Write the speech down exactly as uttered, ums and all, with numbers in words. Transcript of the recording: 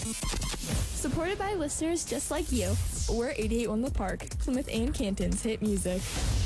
Supported by listeners just like you, we're eighty-eight point one The Park, Plymouth and Canton's hit music.